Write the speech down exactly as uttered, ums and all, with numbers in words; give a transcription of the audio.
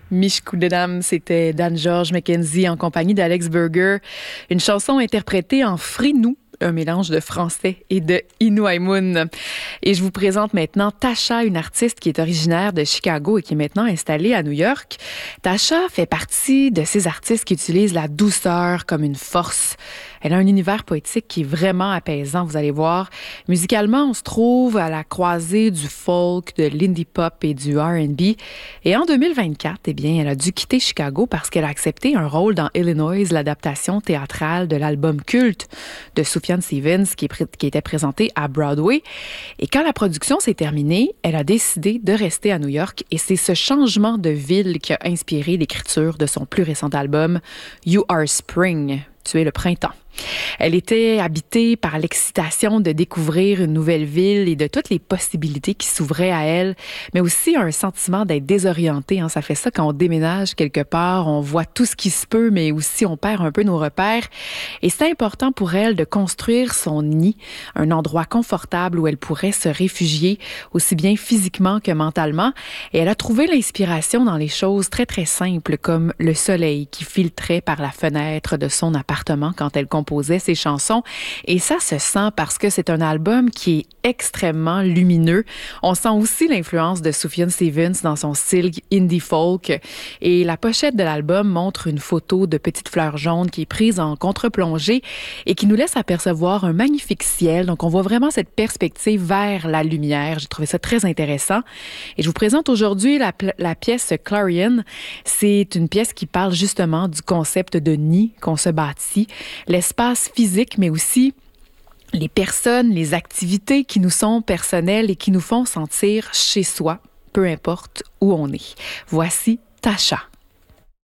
Michkudedam, c'était Dan George Mackenzie en compagnie d'Alex Burger. Une chanson interprétée en frinou, un mélange de français et de Innu-Aimun. Et je vous présente maintenant Tasha, une artiste qui est originaire de Chicago et qui est maintenant installée à New York. Tasha fait partie de ces artistes qui utilisent la douceur comme une force. Elle a un univers poétique qui est vraiment apaisant, vous allez voir. Musicalement, on se trouve à la croisée du folk, de l'indie pop et du R and B. Et en deux mille vingt-quatre, eh bien, elle a dû quitter Chicago parce qu'elle a accepté un rôle dans Illinois, l'adaptation théâtrale de l'album culte de Sufjan Stevens qui, est pré- qui était présenté à Broadway. Et quand la production s'est terminée, elle a décidé de rester à New York et c'est ce changement de ville qui a inspiré l'écriture de son plus récent album, You Are Spring. Tu es le printemps. Elle était habitée par l'excitation de découvrir une nouvelle ville et de toutes les possibilités qui s'ouvraient à elle, mais aussi un sentiment d'être désorientée. Hein. Ça fait ça quand on déménage quelque part, on voit tout ce qui se peut, mais aussi on perd un peu nos repères. Et c'est important pour elle de construire son nid, un endroit confortable où elle pourrait se réfugier, aussi bien physiquement que mentalement. Et elle a trouvé l'inspiration dans les choses très, très simples, comme le soleil qui filtrait par la fenêtre de son appartement quand elle composait ses chansons. Et ça se sent parce que c'est un album qui est extrêmement lumineux. On sent aussi l'influence de Sufjan Stevens dans son style indie folk. Et la pochette de l'album montre une photo de petites fleurs jaunes qui est prise en contre-plongée et qui nous laisse apercevoir un magnifique ciel. Donc, on voit vraiment cette perspective vers la lumière. J'ai trouvé ça très intéressant. Et je vous présente aujourd'hui la, la pièce Clarion. C'est une pièce qui parle justement du concept de nid qu'on se bâtit. L'espace physique, mais aussi les personnes, les activités qui nous sont personnelles et qui nous font sentir chez soi, peu importe où on est. Voici Tasha.